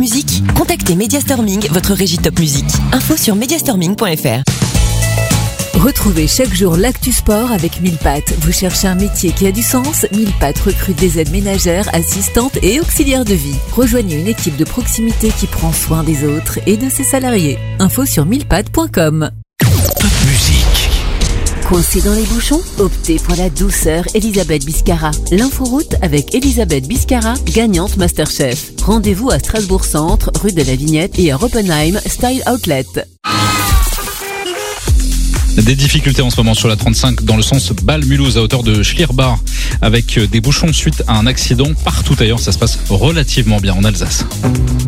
musique? Contactez Mediastorming, votre régie top musique. Info sur mediastorming.fr. Retrouvez chaque jour l'actu sport avec Mille Pattes. Vous cherchez un métier qui a du sens? Mille Pattes recrute des aides ménagères, assistantes et auxiliaires de vie. Rejoignez une équipe de proximité qui prend soin des autres et de ses salariés. Info sur millepattes.com. Top musique. Coincé dans les bouchons? Optez pour la douceur Elisabeth Biscara. L'inforoute avec Elisabeth Biscara, gagnante Masterchef. Rendez-vous à Strasbourg Centre, rue de la Vignette et à Oppenheim Style Outlet. Des difficultés en ce moment sur la 35 dans le sens Bâle-Mulhouse à hauteur de Schlierbach avec des bouchons suite à un accident. Partout ailleurs, ça se passe relativement bien en Alsace.